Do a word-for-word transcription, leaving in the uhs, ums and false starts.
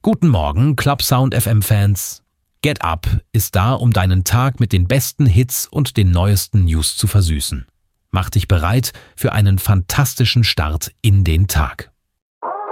Guten Morgen, Club Sound F M-Fans. Get Up ist da, um deinen Tag mit den besten Hits und den neuesten News zu versüßen. Mach dich bereit für einen fantastischen Start in den Tag.